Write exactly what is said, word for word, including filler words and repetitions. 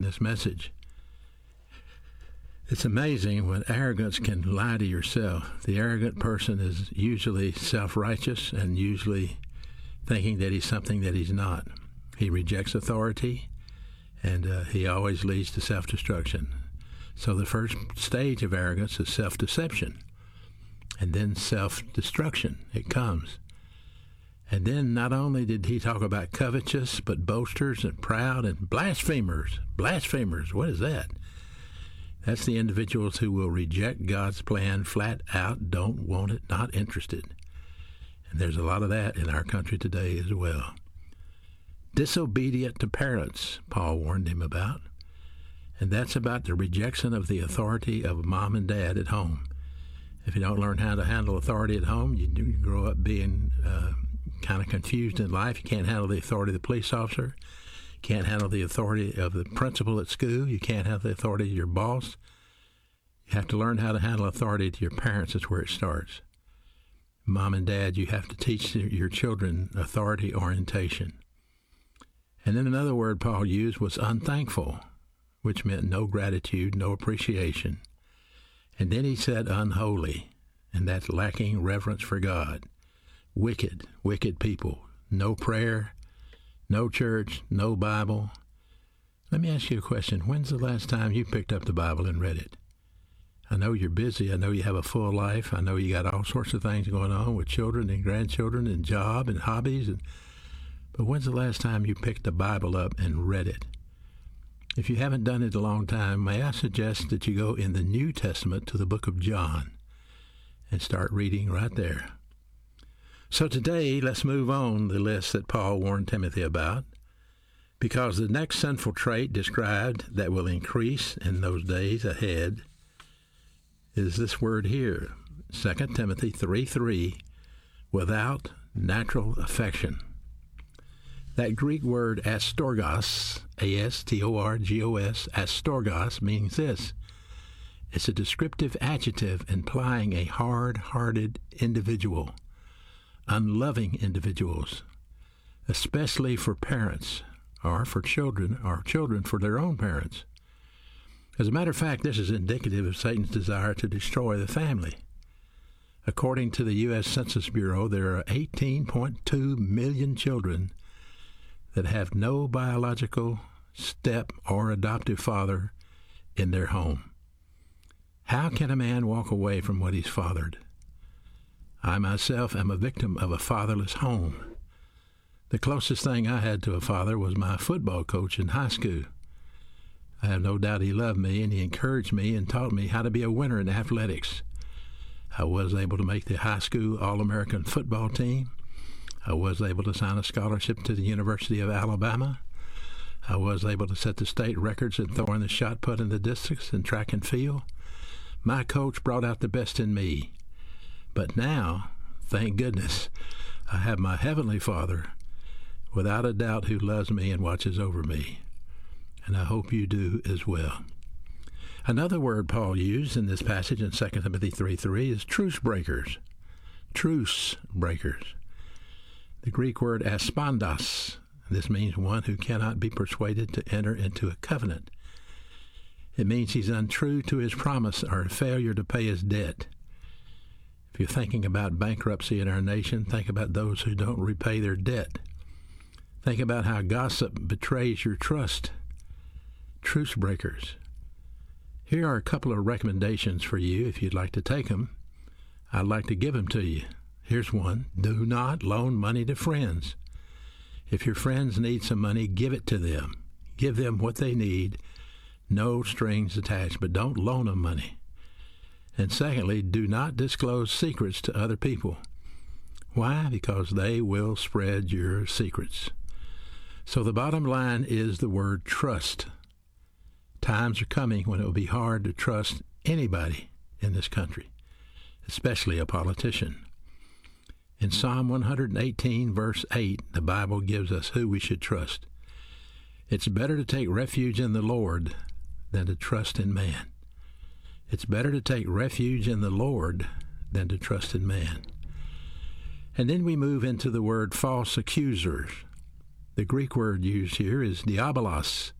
this message. It's amazing when arrogance can lie to yourself. The arrogant person is usually self-righteous and usually thinking that he's something that he's not. He rejects authority, and uh, he always leads to self-destruction. So the first stage of arrogance is self-deception, and then self-destruction. It comes. And then not only did he talk about covetous, but boasters and proud and blasphemers. Blasphemers, what is that? That's the individuals who will reject God's plan flat out, don't want it, not interested. And there's a lot of that in our country today as well. Disobedient to parents, Paul warned him about. And that's about the rejection of the authority of mom and dad at home. If you don't learn how to handle authority at home, you, you grow up being uh, kind of confused in life. You can't handle the authority of the police officer. You can't handle the authority of the principal at school. You can't have the authority of your boss. You have to learn how to handle authority to your parents. That's where it starts. Mom and dad, you have to teach your children authority orientation. And then another word Paul used was unthankful, which meant no gratitude, no appreciation. And then he said unholy, and that's lacking reverence for God. Wicked, wicked people. No prayer, no church, no Bible. Let me ask you a question. When's the last time you picked up the Bible and read it? I know you're busy. I know you have a full life. I know you got all sorts of things going on with children and grandchildren and job and hobbies. And, but when's the last time you picked the Bible up and read it? If you haven't done it a long time, may I suggest that you go in the New Testament to the book of John and start reading right there. So today, let's move on the list that Paul warned Timothy about, because the next sinful trait described that will increase in those days ahead is this word here, Second Timothy three three, without natural affection. That Greek word astorgos, A S T O R G O S, astorgos, means this. It's a descriptive adjective implying a hard-hearted individual, unloving individuals, especially for parents or for children or children for their own parents. As a matter of fact, this is indicative of Satan's desire to destroy the family. According to the U S Census Bureau, there are eighteen point two million children that have no biological step or adoptive father in their home. How can a man walk away from what he's fathered? I myself am a victim of a fatherless home. The closest thing I had to a father was my football coach in high school. I have no doubt he loved me, and he encouraged me and taught me how to be a winner in athletics. I was able to make the high school All-American football team. I was able to sign a scholarship to the University of Alabama. I was able to set the state records in throwing the shot put in the districts in track and field. My coach brought out the best in me. But now, thank goodness, I have my Heavenly Father, without a doubt, who loves me and watches over me. And I hope you do as well. Another word Paul used in this passage in Second Timothy three three is truce breakers. Truce breakers. The Greek word aspondos. This means one who cannot be persuaded to enter into a covenant. It means he's untrue to his promise or a failure to pay his debt. If you're thinking about bankruptcy in our nation, think about those who don't repay their debt. Think about how gossip betrays your trust. Truce breakers. Here are a couple of recommendations for you if you'd like to take them. I'd like to give them to you. Here's one. Do not loan money to friends. If your friends need some money, give it to them. Give them what they need. No strings attached, but don't loan them money. And secondly, do not disclose secrets to other people. Why? Because they will spread your secrets. So the bottom line is the word trust. Times are coming when it will be hard to trust anybody in this country, especially a politician. In Psalm one eighteen, verse eight, the Bible gives us who we should trust. It's better to take refuge in the Lord than to trust in man. It's better to take refuge in the Lord than to trust in man. And then we move into the word false accusers. The Greek word used here is diabolos.